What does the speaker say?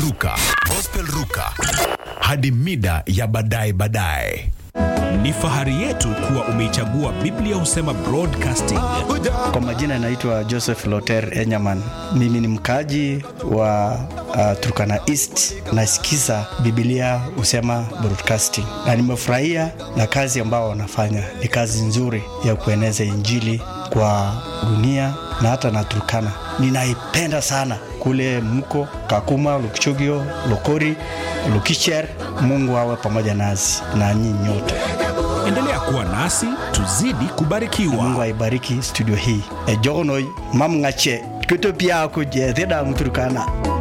Gospel Ruka hadi mida ya baadaye. Ni fahari yetu kuwa umeichagua Biblia Husema Broadcasting. Kwa majina naitwa Joseph Loter Enyaman. Mimi ni mkaji wa Turkana East. Nasikiza Biblia Husema Broadcasting. Na nimefurahia na kazi ambao wanafanya. Ni kazi nzuri ya kueneza injili kwa dunia na hata na Turkana. Ninaipenda sana kule mko Kakuma, Lukchogio, Lokori, Lukicher. Mungu awe pamoja nasi na nyinyi nyote. Endelea kuwa nasi, tuzidi kubarikiwa. Mungu aibariki studio hii. Ejogonoi mamngache kutopia kuje theda mturukana.